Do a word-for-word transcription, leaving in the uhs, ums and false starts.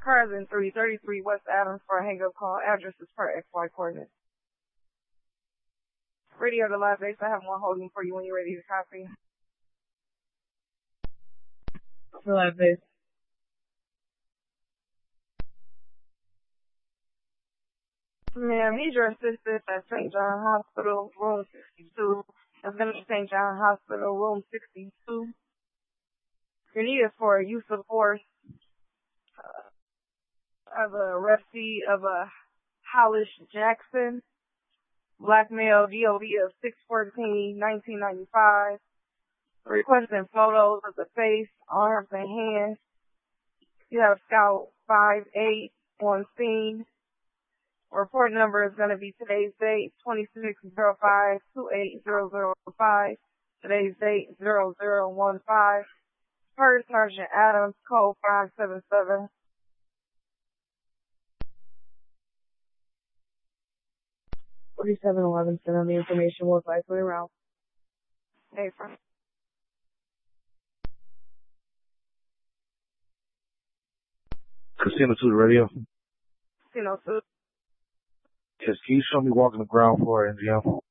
Cars in three thirty-three West Adams for a hang-up call. Address is per X Y coordinates. Radio to live base. I have one holding for you when you're ready to copy. For live base. Ma'am, need your assistance at Saint John Hospital, room sixty-two. That's going to be Saint John Hospital, room sixty-two. You're needed for use of force uh, of a arrestee of a Hollis Jackson, black male, D O B of six fourteen nineteen ninety-five. Requesting photos of the face, arms, and hands. You have Scout five eight on scene. Report number is going to be today's date, twenty-six oh five two eight zero zero five. Today's date, zero zero one five. Per Sergeant Adams, code five seven seven. forty-seven eleven, send on the information will advise way around. Hey, friend. Casino to the radio. Casino to. Yes, can you show me walking the ground floor, N G M?